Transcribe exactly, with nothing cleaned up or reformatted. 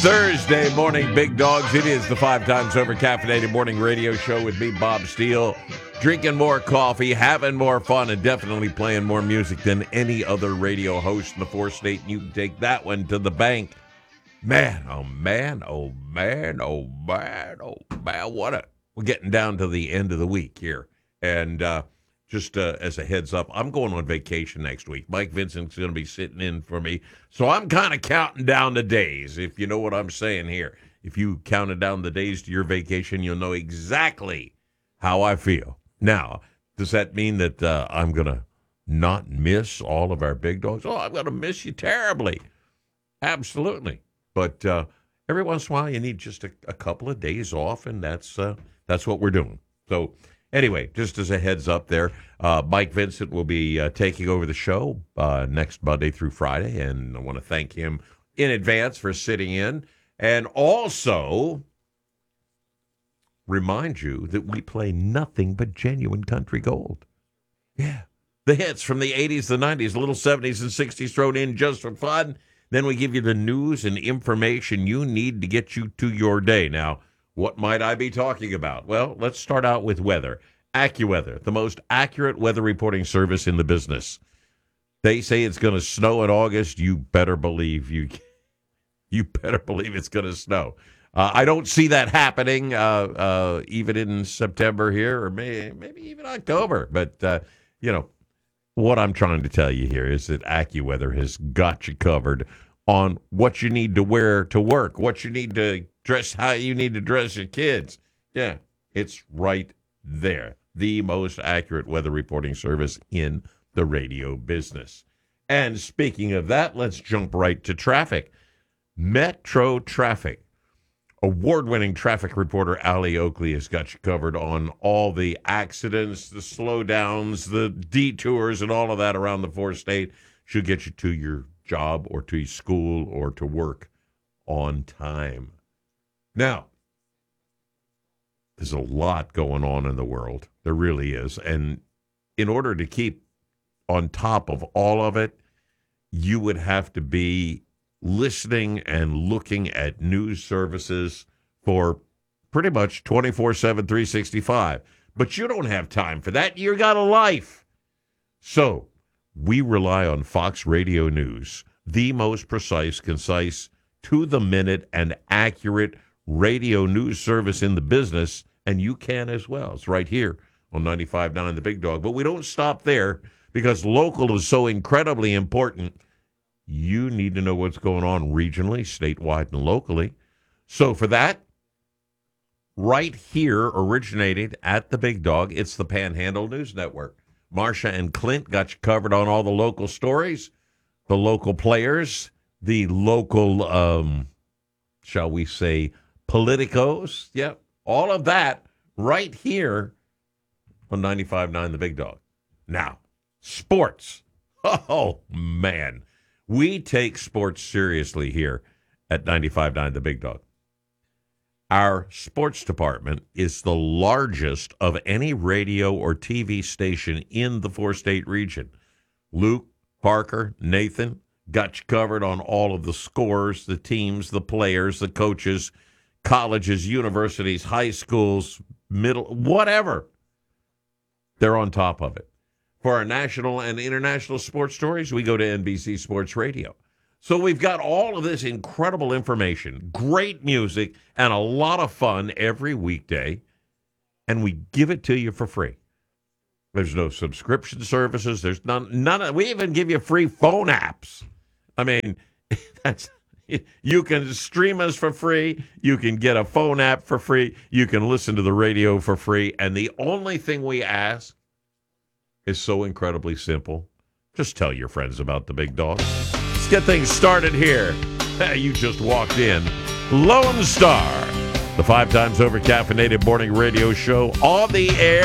Thursday morning, big dogs. It is the five times over caffeinated morning radio show with me, Bob Steele. Drinking more coffee, having more fun, and definitely playing more music than any other radio host in the four state. You can take that one to the bank. Man, oh man, oh man, oh man, oh man, what a... We're getting down to the end of the week here. And uh, just uh, as a heads up, I'm going on vacation next week. Mike Vincent's going to be sitting in for me. So I'm kind of counting down the days, if you know what I'm saying here. If you counted down the days to your vacation, you'll know exactly how I feel. Now, does that mean that uh, I'm going to not miss all of our big dogs? Oh, I'm going to miss you terribly. Absolutely. But uh, every once in a while, you need just a, a couple of days off, and that's uh, that's what we're doing. So anyway, just as a heads up there, uh, Mike Vincent will be uh, taking over the show uh, next Monday through Friday, and I want to thank him in advance for sitting in. And also remind you that we play nothing but genuine country gold. Yeah. The hits from the eighties, the nineties, little seventies and sixties thrown in just for fun. Then we give you the news and information you need to get you to your day. Now, what might I be talking about? Well, let's start out with weather. AccuWeather, the most accurate weather reporting service in the business. They say it's going to snow in August. You better believe you you better believe it's going to snow. Uh, I don't see that happening uh, uh, even in September here, or may, maybe even October. But, uh, you know, what I'm trying to tell you here is that AccuWeather has got you covered on what you need to wear to work, what you need to dress, how you need to dress your kids. Yeah, it's right there. The most accurate weather reporting service in the radio business. And speaking of that, let's jump right to traffic. Metro Traffic. Award-winning traffic reporter Allie Oakley has got you covered on all the accidents, the slowdowns, the detours, and all of that around the four-state. She'll get you to your job or to school or to work on time. Now, there's a lot going on in the world. There really is. And in order to keep on top of all of it, you would have to be listening and looking at news services for pretty much twenty-four seven, three sixty-five. But you don't have time for that. You got a life. So we rely on Fox Radio News, the most precise, concise, to-the-minute, and accurate radio news service in the business, and you can as well. It's right here on ninety-five point nine The Big Dog. But we don't stop there because local is so incredibly important. You need to know what's going on regionally, statewide, and locally. So for that, right here, originating at the Big Dog, it's the Panhandle News Network. Marcia and Clint got you covered on all the local stories, the local players, the local, um, shall we say, politicos. Yep, all of that right here on ninety-five point nine The Big Dog. Now, sports. Oh, man. We take sports seriously here at ninety-five point nine The Big Dog. Our sports department is the largest of any radio or T V station in the four-state region. Luke, Parker, Nathan got you covered on all of the scores, the teams, the players, the coaches, colleges, universities, high schools, middle, whatever. They're on top of it. For our national and international sports stories, we go to N B C Sports Radio. So we've got all of this incredible information, great music, and a lot of fun every weekday, and we give it to you for free. There's no subscription services. There's none. None of. We even give you free phone apps. I mean, that's you can stream us for free. You can get a phone app for free. You can listen to the radio for free. And the only thing we ask is so incredibly simple. Just tell your friends about the Big Dog. Let's get things started here. You just walked in. Lone Star, the five times over caffeinated morning radio show on the air.